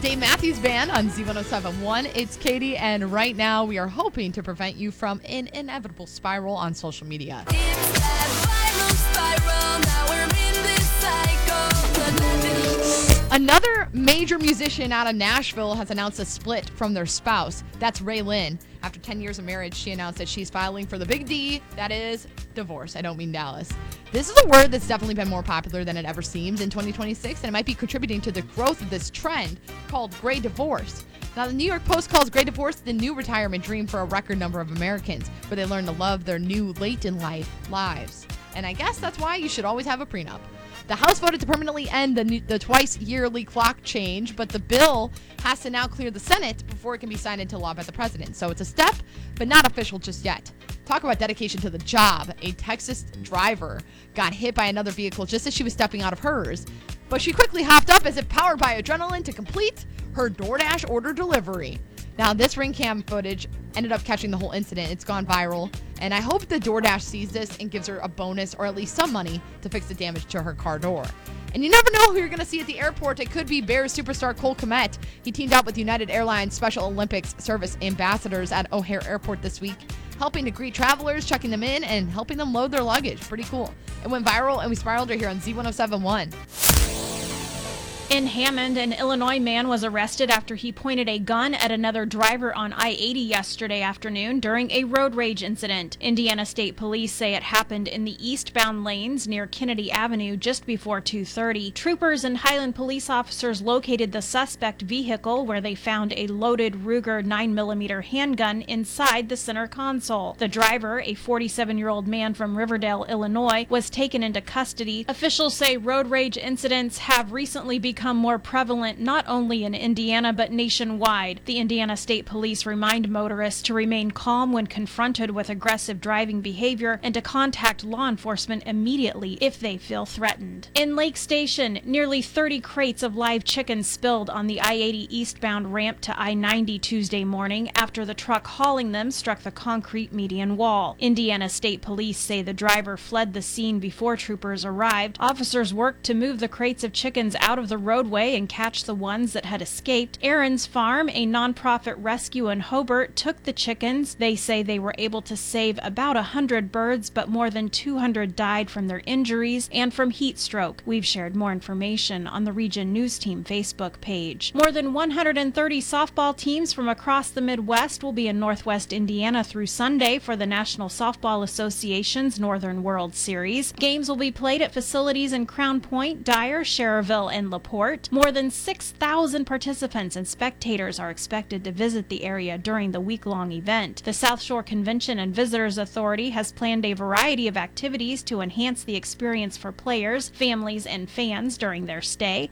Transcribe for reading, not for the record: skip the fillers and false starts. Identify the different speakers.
Speaker 1: Dave Matthews Band on Z107.1. It's Katie, and right now we are hoping to prevent you from an inevitable spiral on social media.
Speaker 2: It's that viral spiral, now we're in this cycle.
Speaker 1: Another major musician out of Nashville has announced a split from their spouse. That's Ray Lynn. After 10 years of marriage, she announced that she's filing for the big D, that is, divorce. I don't mean Dallas. This is a word that's definitely been more popular than it ever seems in 2026, and it might be contributing to the growth of this trend called gray divorce. Now, the New York Post calls gray divorce the new retirement dream for a record number of Americans, where they learn to love their new late-in-life lives. And I guess that's why you should always have a prenup. The House voted to permanently end the twice-yearly clock change, but the bill has to now clear the Senate before it can be signed into law by the president. So it's a step, but not official just yet. Talk about dedication to the job. A Texas driver got hit by another vehicle just as she was stepping out of hers, but she quickly hopped up as if powered by adrenaline to complete her DoorDash order delivery. Now, this ring cam footage ended up catching the whole incident. It's gone viral, and I hope the DoorDash sees this and gives her a bonus or at least some money to fix the damage to her car door. And you never know who you're going to see at the airport. It could be Bears superstar Cole Kmet. He teamed up with United Airlines Special Olympics Service ambassadors at O'Hare Airport this week, helping to greet travelers, checking them in, and helping them load their luggage. Pretty cool. It went viral, and we spiraled her here on Z107.1.
Speaker 3: In Hammond, an Illinois man was arrested after he pointed a gun at another driver on I-80 yesterday afternoon during a road rage incident. Indiana State Police say it happened in the eastbound lanes near Kennedy Avenue just before 2:30. Troopers and Highland police officers located the suspect vehicle where they found a loaded Ruger 9mm handgun inside the center console. The driver, a 47-year-old man from Riverdale, Illinois, was taken into custody. Officials say road rage incidents have recently become more prevalent not only in Indiana but nationwide. The Indiana State Police remind motorists to remain calm when confronted with aggressive driving behavior and to contact law enforcement immediately if they feel threatened. In Lake Station, nearly 30 crates of live chickens spilled on the I-80 eastbound ramp to I-90 Tuesday morning after the truck hauling them struck the concrete median wall. Indiana State Police say the driver fled the scene before troopers arrived. Officers worked to move the crates of chickens out of the roadway and catch the ones that had escaped. Aaron's Farm, a nonprofit rescue in Hobart, took the chickens. They say they were able to save about 100 birds, but more than 200 died from their injuries and from heat stroke. We've shared more information on the Region News Team Facebook page. More than 130 softball teams from across the Midwest will be in Northwest Indiana through Sunday for the National Softball Association's Northern World Series. Games will be played at facilities in Crown Point, Dyer, Cherville, and LaPorte. More than 6,000 participants and spectators are expected to visit the area during the week-long event. The South Shore Convention and Visitors Authority has planned a variety of activities to enhance the experience for players, families, and fans during their stay.